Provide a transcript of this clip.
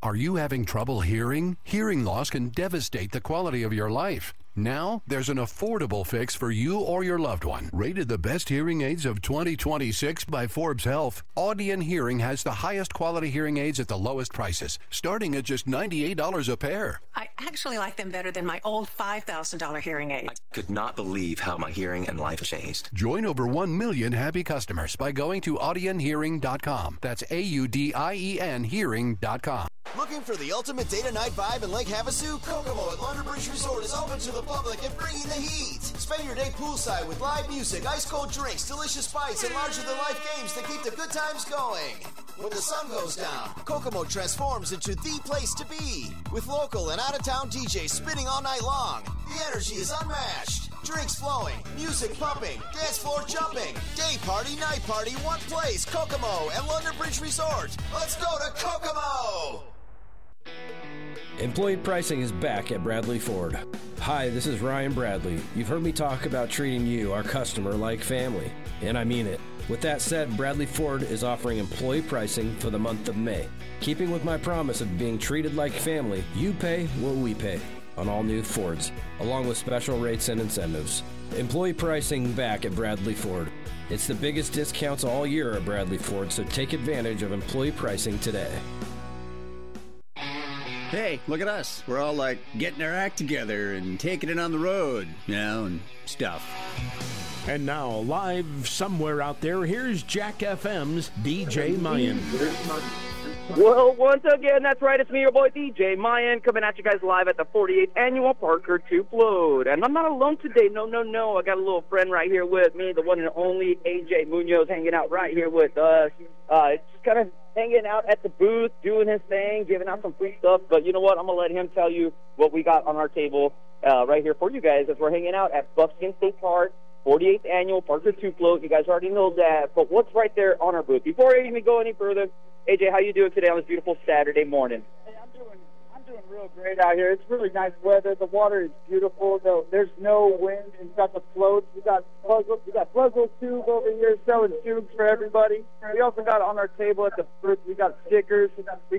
Are you having trouble hearing? Hearing loss can devastate the quality of your life. Now, there's an affordable fix for you or your loved one. Rated the best hearing aids of 2026 by Forbes Health, Audion Hearing has the highest quality hearing aids at the lowest prices, starting at just $98 a pair. I actually like them better than my old $5,000 hearing aid. I could not believe how my hearing and life changed. Join over 1 million happy customers by going to audionhearing.com. That's AUDIEN hearing.com. Looking for the ultimate day-to-night vibe in Lake Havasu? Kokomo at London Bridge Resort is open to the public and bringing the heat. Spend your day poolside with live music, ice-cold drinks, delicious bites, and larger-than-life games to keep the good times going. When the sun goes down, Kokomo transforms into the place to be. With local and out-of-town DJs spinning all night long, the energy is unmatched. Drinks flowing, music pumping, dance floor jumping. Day party, night party, one place. Kokomo at London Bridge Resort. Let's go to Kokomo! Employee pricing is back at Bradley Ford. Hi, this is Ryan Bradley. You've heard me talk about treating you, our customer, like family, and I mean it. With that said, Bradley Ford is offering employee pricing for the month of May. Keeping with my promise of being treated like family, you pay what we pay on all new Fords, along with special rates and incentives. Employee pricing back at Bradley Ford. It's the biggest discounts all year at Bradley Ford, so take advantage of employee pricing today. Hey, look at us. We're all like getting our act together and taking it on the road, and stuff. And now, live somewhere out there, here's Jack FM's DJ Mayan. Well, once again, that's right. It's me, your boy, DJ Mayan, coming at you guys live at the 48th Annual Parker 2 Float. And I'm not alone today. No. I got a little friend right here with me, the one and only AJ Munoz, hanging out right here with us. Just kind of hanging out at the booth, doing his thing, giving out some free stuff. But you know what? I'm going to let him tell you what we got on our table right here for you guys as we're hanging out at Buckskin State Park, 48th Annual Parker 2 Float. You guys already know that. But what's right there on our booth? Before I even go any further, AJ, how you doing today on this beautiful Saturday morning? Hey, I'm doing real great out here. It's really nice weather. The water is beautiful. There's no wind. We've got the floats. We got Puzzle Tube over here selling tubes for everybody. We also got on our table at the booth, we got stickers. We